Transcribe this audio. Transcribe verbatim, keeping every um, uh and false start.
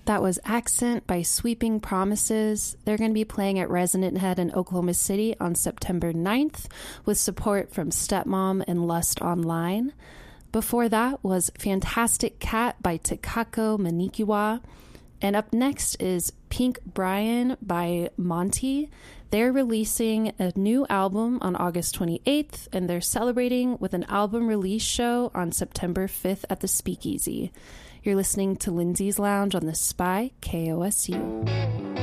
That was Accent by Sweeping Promises. They're going to be playing at Resonant Head in Oklahoma City on September ninth with support from Stepmom and Lust Online. Before that was Fantastic Cat by Takako Manikiwa. And up next is Pink Brian by Monty. They're releasing a new album on August twenty-eighth, and they're celebrating with an album release show on September fifth at the Speakeasy. You're listening to Lindsay's Lounge on the Spy K O S U.